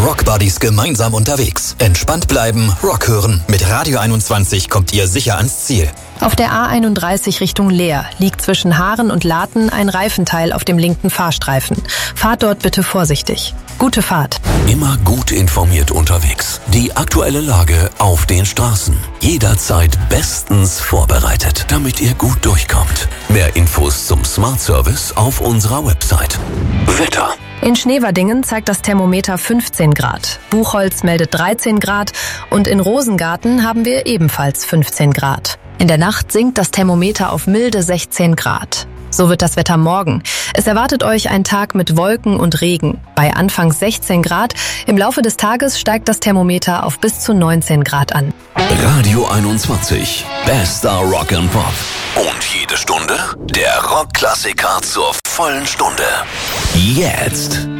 Rockbuddies gemeinsam unterwegs. Entspannt bleiben, Rock hören. Mit Radio 21 kommt ihr sicher ans Ziel. Auf der A31 Richtung Leer liegt zwischen Haaren und Laten ein Reifenteil auf dem linken Fahrstreifen. Fahrt dort bitte vorsichtig. Gute Fahrt. Immer gut informiert unterwegs. Die aktuelle Lage auf den Straßen. Jederzeit bestens vorbereitet, damit ihr gut durchkommt. Mehr Infos zum Smart Service auf unserer Website. Wetter. In Schneverdingen zeigt das Thermometer 15 Grad. Buchholz meldet 13 Grad und in Rosengarten haben wir ebenfalls 15 Grad. In der Nacht sinkt das Thermometer auf milde 16 Grad. So wird das Wetter morgen. Es erwartet euch ein Tag mit Wolken und Regen. Bei anfangs 16 Grad. Im Laufe des Tages steigt das Thermometer auf bis zu 19 Grad an. Radio 21. Bester Rock and Pop. Und jede Stunde der Rockklassiker zur vollen Stunde. Jetzt.